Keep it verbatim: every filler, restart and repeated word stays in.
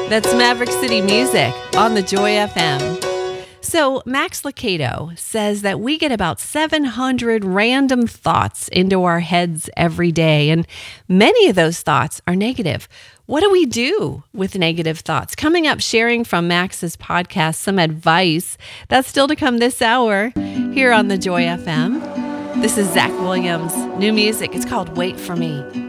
That's Maverick City Music on the Joy F M. So Max Lucado says that we get about seven hundred random thoughts into our heads every day, and many of those thoughts are negative. What do we do with negative thoughts? Coming up, sharing from Max's podcast some advice. That's still to come this hour here on the Joy F M. This is Zach Williams. New music. It's called Wait For Me.